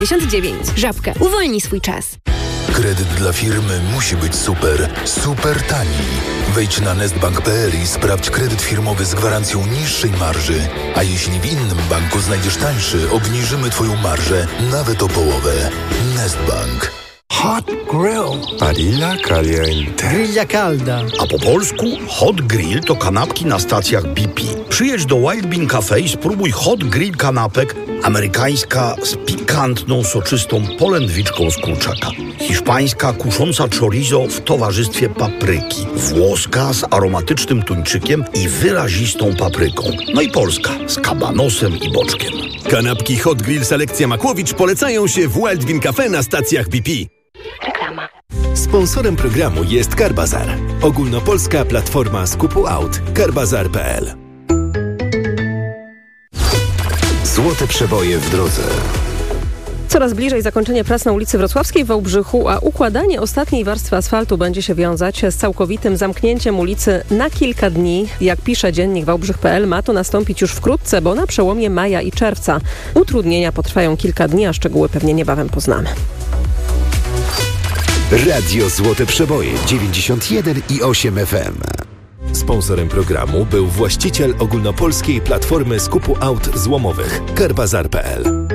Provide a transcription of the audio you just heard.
59. Żabka. Uwolnij swój czas. Kredyt dla firmy musi być super, super tani. Wejdź na nestbank.pl i sprawdź kredyt firmowy z gwarancją niższej marży. A jeśli w innym banku znajdziesz tańszy, obniżymy Twoją marżę nawet o połowę. Nestbank. Hot grill. Barilla caliente. Grilla calda. A po polsku hot grill to kanapki na stacjach BP. Przyjedź do Wild Bean Cafe i spróbuj hot grill kanapek. Amerykańska z pikantną, soczystą polędwiczką z kurczaka. Hiszpańska kusząca chorizo w towarzystwie papryki. Włoska z aromatycznym tuńczykiem i wyrazistą papryką. No i polska z kabanosem i boczkiem. Kanapki Hot Grill Selekcja Makłowicz polecają się w Wild Bean Cafe na stacjach BP. Reklama. Sponsorem programu jest Carbazar. Ogólnopolska platforma skupu aut. Carbazar.pl. Złote przeboje w drodze. Coraz bliżej zakończenia prac na ulicy Wrocławskiej w Wałbrzychu, a układanie ostatniej warstwy asfaltu będzie się wiązać z całkowitym zamknięciem ulicy na kilka dni. Jak pisze dziennik Wałbrzych.pl, ma to nastąpić już wkrótce, bo na przełomie maja i czerwca. Utrudnienia potrwają kilka dni, a szczegóły pewnie niebawem poznamy. Radio Złote Przeboje 91,8 FM. Sponsorem programu był właściciel ogólnopolskiej platformy skupu aut złomowych Carbazar.pl.